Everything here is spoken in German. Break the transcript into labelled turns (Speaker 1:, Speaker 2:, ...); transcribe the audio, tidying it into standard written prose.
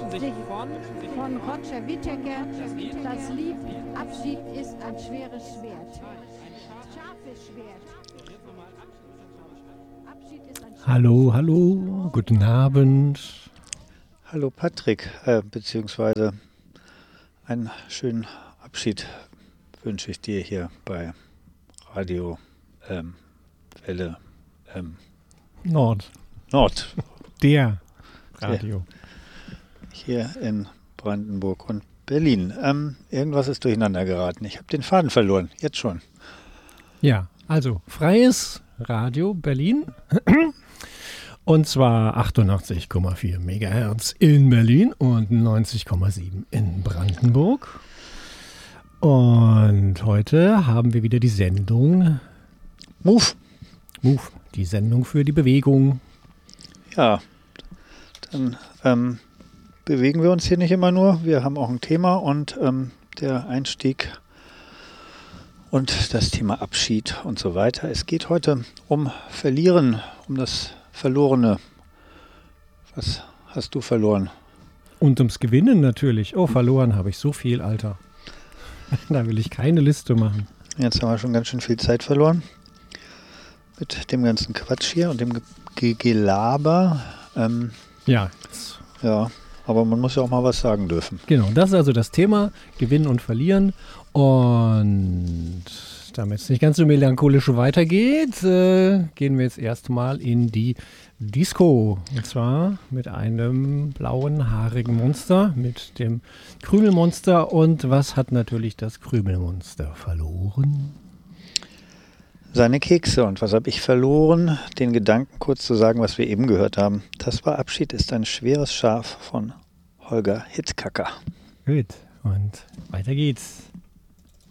Speaker 1: sich von Roger Whittaker. Das Lied Abschied ist ein schweres Schwert. Scharfes Schwert. Abschied ist ein schweres
Speaker 2: Hallo, guten Abend.
Speaker 3: Hallo Patrick, beziehungsweise einen schönen Abschied wünsche ich dir hier bei Radio Welle
Speaker 2: Nord. Der Radio.
Speaker 3: Hier in Brandenburg und Berlin. Irgendwas ist durcheinander geraten. Ich habe den Faden verloren, jetzt schon.
Speaker 2: Ja, also freies Radio Berlin. Und zwar 88,4 Megahertz in Berlin und 90,7 in Brandenburg. Und heute haben wir wieder die Sendung
Speaker 3: Move,
Speaker 2: die Sendung für die Bewegung.
Speaker 3: Ja, dann bewegen wir uns hier nicht immer nur. Wir haben auch ein Thema und der Einstieg und das Thema Abschied und so weiter. Es geht heute um Verlieren, um das Verlorene. Was hast du verloren?
Speaker 2: Und ums Gewinnen natürlich. Oh, verloren habe ich so viel, Alter. Da will ich keine Liste machen.
Speaker 3: Jetzt haben wir schon ganz schön viel Zeit verloren mit dem ganzen Quatsch hier und dem Gelaber.
Speaker 2: Ja.
Speaker 3: Ja, aber man muss ja auch mal was sagen dürfen.
Speaker 2: Genau, das ist also das Thema, Gewinnen und Verlieren. Und damit es nicht ganz so melancholisch weitergeht, gehen wir jetzt erstmal in die Disco. Und zwar mit einem blauen, haarigen Monster, mit dem Krümelmonster. Und was hat natürlich das Krümelmonster verloren?
Speaker 3: Seine Kekse. Und was habe ich verloren? Den Gedanken kurz zu sagen, was wir eben gehört haben. Das war Abschied ist ein schweres Schaf von Holger Hitzkacker.
Speaker 2: Gut, und weiter geht's.